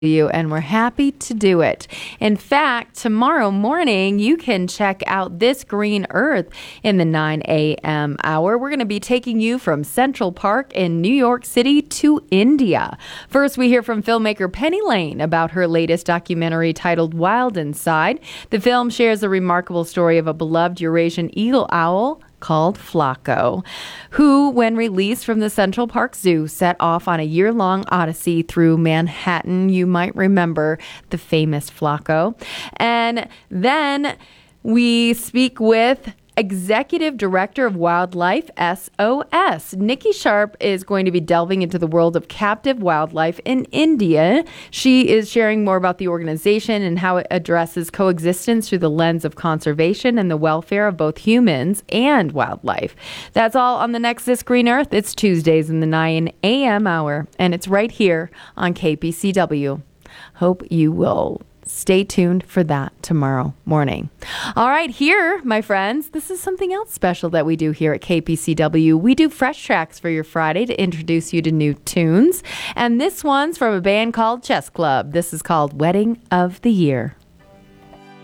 you, and we're happy to do it. In fact, tomorrow morning, you can check out This Green Earth in the 9 a.m. hour. We're going to be taking you from Central Park in New York City to India. First, we hear from filmmaker Penny Lane about her latest documentary titled Wild Inside. The film shares a remarkable story of a beloved Eurasian eagle owl called Flaco, who, when released from the Central Park Zoo, set off on a year-long odyssey through Manhattan. You might remember the famous Flaco. And then we speak with Executive Director of Wildlife SOS. Nikki Sharp is going to be delving into the world of captive wildlife in India. She is sharing more about the organization and how it addresses coexistence through the lens of conservation and the welfare of both humans and wildlife. That's all on the next This Green Earth. It's Tuesdays in the 9 a.m. hour, and it's right here on KPCW. Hope you will stay tuned for that tomorrow morning. All right, here, my friends, this is something else special that we do here at KPCW. We do Fresh Tracks for your Friday to introduce you to new tunes. And this one's from a band called Chess Club. This is called Wedding of the Year.